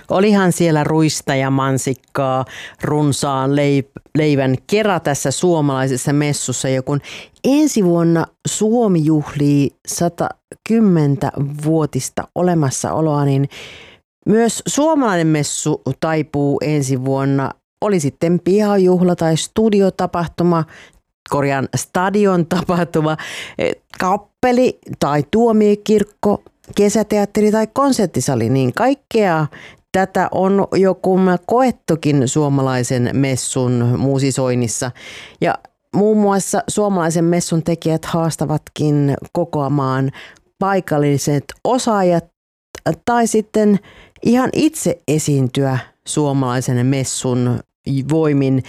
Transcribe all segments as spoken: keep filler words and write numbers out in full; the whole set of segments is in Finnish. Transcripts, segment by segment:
Olihan siellä ruista ja mansikkaa, runsaan leip- leivän kera tässä suomalaisessa messussa. Ja kun ensi vuonna Suomi juhlii satakymmenvuotista olemassaoloa, niin myös suomalainen messu taipuu ensi vuonna. Oli sitten pihajuhla tai studiotapahtuma, korjaan stadion tapahtuma, kappeli tai tuomiokirkko, kesäteatteri tai konserttisali, niin kaikkea tätä on joku koettukin suomalaisen messun musisoinnissa. Ja muun muassa suomalaisen messun tekijät haastavatkin kokoamaan paikalliset osaajat tai sitten ihan itse esiintyä suomalaisen messun voimin.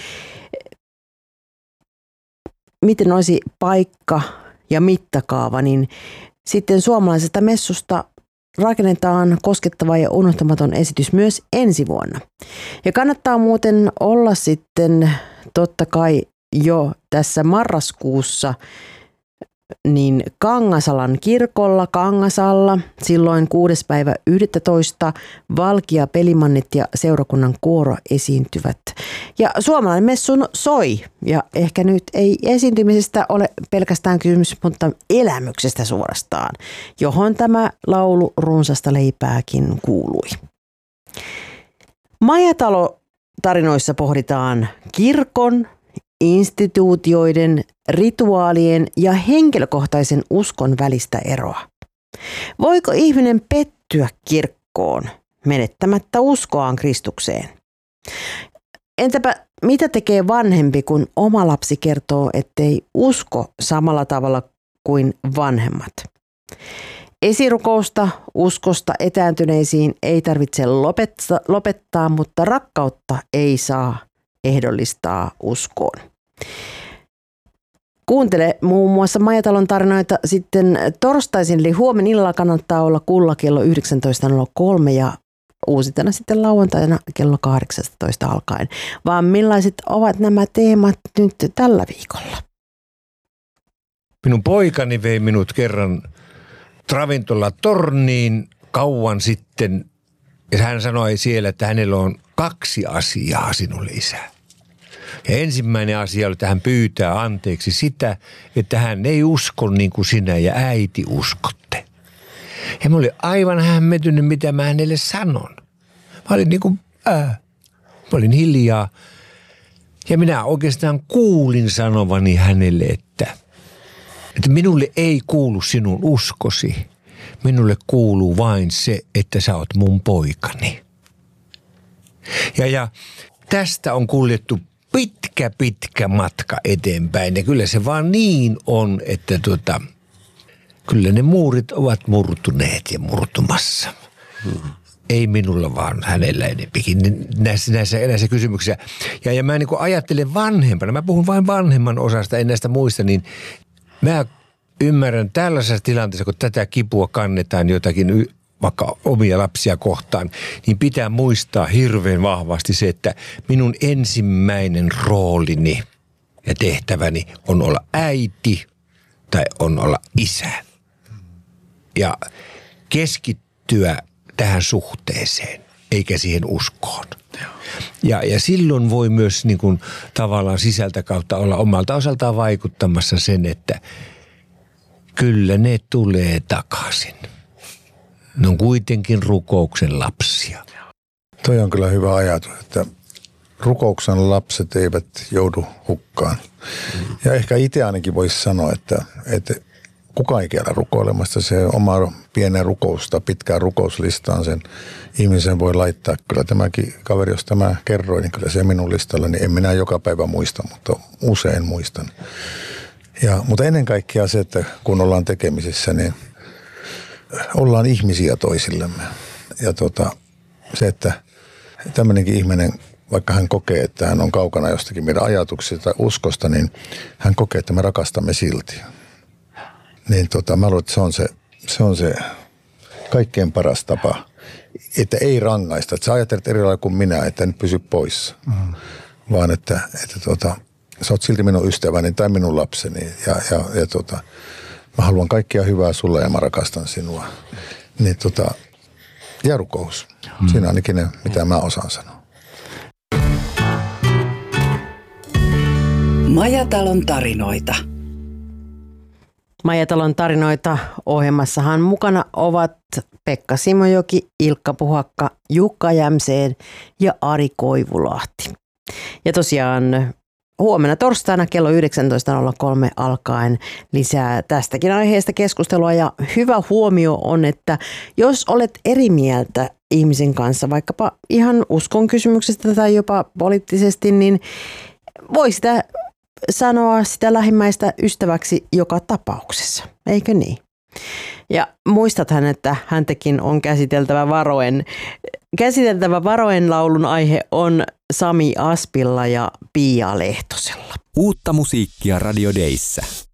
Miten olisi paikka ja mittakaava, niin sitten suomalaisesta messusta rakennetaan koskettava ja unohtamaton esitys myös ensi vuonna. Ja kannattaa muuten olla sitten totta kai jo tässä marraskuussa niin Kangasalan kirkolla Kangasalla silloin kuudes päivä yhdestoista Valkia, Pelimannit ja seurakunnan kuoro esiintyvät. Ja suomalainen messun soi. Ja ehkä nyt ei esiintymisestä ole pelkästään kysymys, mutta elämyksestä suorastaan, johon tämä laulu runsasta leipääkin kuului. Majatalo-tarinoissa pohditaan kirkon, instituutioiden, rituaalien ja henkilökohtaisen uskon välistä eroa. Voiko ihminen pettyä kirkkoon menettämättä uskoaan Kristukseen? Entäpä mitä tekee vanhempi, kun oma lapsi kertoo, ettei usko samalla tavalla kuin vanhemmat? Esirukousta uskosta etääntyneisiin ei tarvitse lopettaa, lopettaa, mutta rakkautta ei saa ehdollistaa uskoon. Kuuntele muun muassa Majatalon tarinoita sitten torstaisin, eli huomenna illalla kannattaa olla kuulla kello yhdeksäntoista nolla kolme ja uusitana sitten lauantaina kello kahdeksantoista alkaen. Vaan millaiset ovat nämä teemat nyt tällä viikolla? Minun poikani vei minut kerran ravintola Torniin kauan sitten ja hän sanoi siellä, että hänellä on kaksi asiaa sinulle, isä. Ja ensimmäinen asia oli, että hän pyytää anteeksi sitä, että hän ei usko niin kuin sinä ja äiti uskotte. Ja mä olin aivan hämmentynyt, mitä mä hänelle sanon. Mä olin niin kuin, ää, mä olin hiljaa. Ja minä oikeastaan kuulin sanovani hänelle, että, että minulle ei kuulu sinun uskosi. Minulle kuuluu vain se, että sä oot mun poikani. Ja, ja tästä on kuljettu pitkä, pitkä matka eteenpäin. Ja kyllä se vaan niin on, että tuota, kyllä ne muurit ovat murtuneet ja murtumassa. Hmm. Ei minulla vaan hänellä enempikin näissä, näissä, näissä kysymyksissä. Ja, ja mä niin kuin ajattelen vanhempana, mä puhun vain vanhemman osasta, en näistä muista, niin mä ymmärrän tällaisessa tilanteessa, kun tätä kipua kannetaan jotakin vaikka omia lapsia kohtaan, niin pitää muistaa hirveän vahvasti se, että minun ensimmäinen roolini ja tehtäväni on olla äiti tai on olla isä. Ja keskittyä tähän suhteeseen, eikä siihen uskoon. Ja, ja silloin voi myös niin kuin, tavallaan sisältä kautta olla omalta osaltaan vaikuttamassa sen, että kyllä ne tulee takaisin. Ne on kuitenkin rukouksen lapsia. Toi on kyllä hyvä ajatus, että rukouksen lapset eivät joudu hukkaan. Mm. Ja ehkä itse ainakin voisi sanoa, että, että kukaan ei kiellä rukoilemasta. Se oma pienen rukousta, pitkään rukouslistaan sen ihmisen voi laittaa. Kyllä tämäkin kaveri, jos tämä kerroin, niin kyllä se minun listalla, niin en minä joka päivä muista, mutta usein muistan. Ja, mutta ennen kaikkea se, että kun ollaan tekemisissä, niin ollaan ihmisiä toisillemme. Ja tota, se, että tämmöinenkin ihminen, vaikka hän kokee, että hän on kaukana jostakin meidän ajatuksista tai uskosta, niin hän kokee, että me rakastamme silti. Niin tota, mä luulen, että se on se, se on se kaikkein paras tapa, että ei rangaista. Että sä ajattelet eri lailla kuin minä, että en pysy poissa, mm. vaan että, että tota, sä oot silti minun ystäväni tai minun lapseni ja, ja, ja tota, mä haluan kaikkia hyvää sulle ja mä rakastan sinua. Niin tota, Ja rukous. Hmm. Siinä ainakin ne, mitä mä osaan sanoa. Majatalon tarinoita. Majatalon tarinoita ohjelmassahan mukana ovat Pekka Simojoki, Ilkka Puhakka, Jukka Jämseen ja Ari Koivulahti. Ja tosiaan huomenna torstaina kello yhdeksäntoista nolla kolme alkaen lisää tästäkin aiheesta keskustelua. Ja hyvä huomio on, että jos olet eri mieltä ihmisen kanssa, vaikkapa ihan uskon kysymyksestä tai jopa poliittisesti, niin voi sitä sanoa sitä lähimmäistä ystäväksi joka tapauksessa, eikö niin? Ja muistathan, että häntäkin on käsiteltävä varoen. Käsiteltävä varoen laulun aihe on Sami Aspilla ja Pia Lehtosella. Uutta musiikkia Radio Dayssä.